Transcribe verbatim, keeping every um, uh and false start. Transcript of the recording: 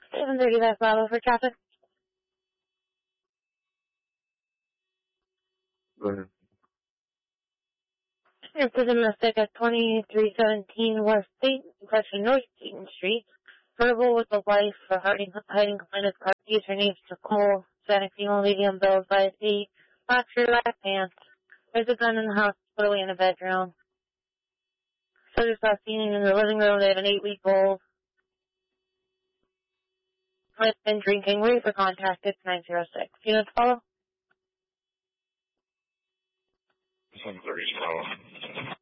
seven thirty, that's Bravo for traffic. Go ahead. Here's the domestic at twenty-three seventeen West State, section North State Street. Verbal with the wife for hiding, hiding behind his car. Keys, her name's Nicole. Hispanic female, medium build, size eight. Black shirt, black pants. There's a gun in the house, put away in the bedroom. So just saw seen in the living room. They have an eight-week-old. I've been drinking. Wait for contact. It's nine zero six. Units follow? seven thirty, follow.